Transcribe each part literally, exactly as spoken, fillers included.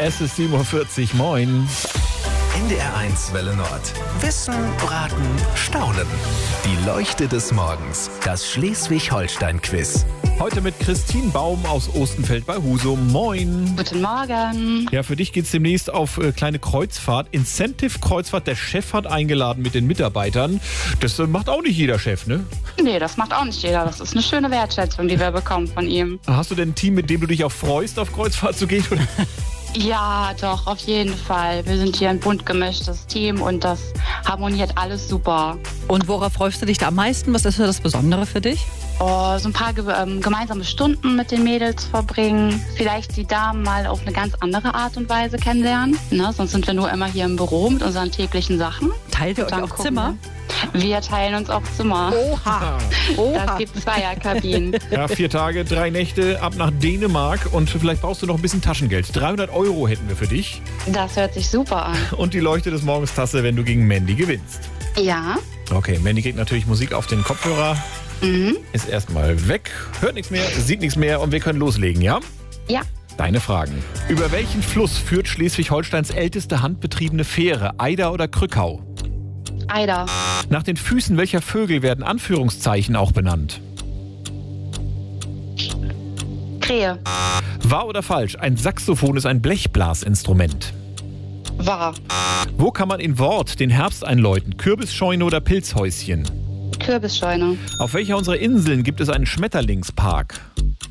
Es ist sieben Uhr vierzig, moin. N D R eins Welle Nord. Wissen, Braten, Staunen. Die Leuchte des Morgens. Das Schleswig-Holstein-Quiz. Heute mit Christine Baum aus Ostenfeld bei Husum. Moin. Guten Morgen. Ja, für dich geht's demnächst auf äh, kleine Kreuzfahrt. Incentive-Kreuzfahrt. Der Chef hat eingeladen mit den Mitarbeitern. Das äh, macht auch nicht jeder Chef, ne? Nee, das macht auch nicht jeder. Das ist eine schöne Wertschätzung, die wir bekommen von ihm. Hast du denn ein Team, mit dem du dich auch freust, auf Kreuzfahrt zu gehen? Oder? Ja, doch, auf jeden Fall. Wir sind hier ein bunt gemischtes Team und das harmoniert alles super. Und worauf freust du dich da am meisten? Was ist so das Besondere für dich? Oh, so ein paar ge- ähm, gemeinsame Stunden mit den Mädels verbringen. Vielleicht die Damen mal auf eine ganz andere Art und Weise kennenlernen. Ne? Sonst sind wir nur immer hier im Büro mit unseren täglichen Sachen. Teilt ihr Und euch dann auch gucken Zimmer? Wir. wir teilen uns auch Zimmer. Oha. Oha. Das gibt Zweierkabinen. Ja, vier Tage, drei Nächte, ab nach Dänemark. Und vielleicht brauchst du noch ein bisschen Taschengeld. dreihundert Euro hätten wir für dich. Das hört sich super an. Und die Leuchte des Morgens Tasse, wenn du gegen Mandy gewinnst. Ja. Okay, Mandy kriegt natürlich Musik auf den Kopfhörer. Mhm. Ist erstmal weg, hört nichts mehr, sieht nichts mehr und wir können loslegen, ja? Ja. Deine Fragen. Über welchen Fluss führt Schleswig-Holsteins älteste handbetriebene Fähre? Eider oder Krückau? Eider. Nach den Füßen welcher Vögel werden Anführungszeichen auch benannt? Krähe. Wahr oder falsch? Ein Saxophon ist ein Blechblasinstrument. Wahr. Wo kann man in Wort den Herbst einläuten? Kürbisscheune oder Pilzhäuschen? Kürbisscheune. Auf welcher unserer Inseln gibt es einen Schmetterlingspark?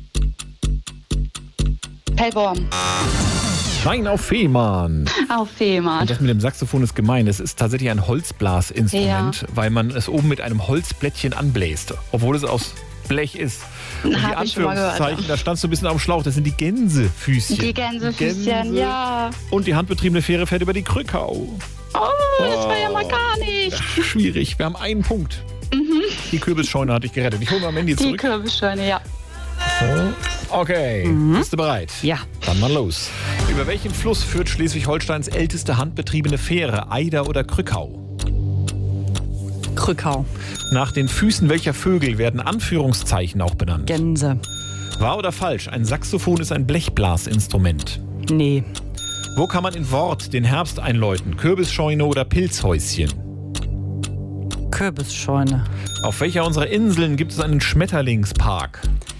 Pellborn. Nein, auf Fehmarn. Auf Fehmarn. Und das mit dem Saxophon ist gemein. Es ist tatsächlich ein Holzblasinstrument, Ja. weil man es oben mit einem Holzblättchen anbläst, obwohl es aus Blech ist. Und die Hab ich schon mal gehört, Anführungszeichen, ja. da standst du ein bisschen auf dem Schlauch, das sind die Gänsefüßchen. Die Gänsefüßchen, Gänse. ja. Und die handbetriebene Fähre fährt über die Krückau. Oh, das war ja mal gar nicht. Schwierig, wir haben einen Punkt. Die Kürbisscheune hat dich gerettet. Ich hole mal Mandy Die zurück. Kürbisscheune, ja. Okay, bist du bereit? Ja. Dann mal los. Über welchen Fluss führt Schleswig-Holsteins älteste handbetriebene Fähre? Eider oder Krückau? Krückau. Nach den Füßen welcher Vögel werden Anführungszeichen auch benannt? Gänse. Wahr oder falsch? Ein Saxophon ist ein Blechblasinstrument. Nee. Wo kann man in Wort den Herbst einläuten? Kürbisscheune oder Pilzhäuschen? Kürbisscheune. Auf welcher unserer Inseln gibt es einen Schmetterlingspark?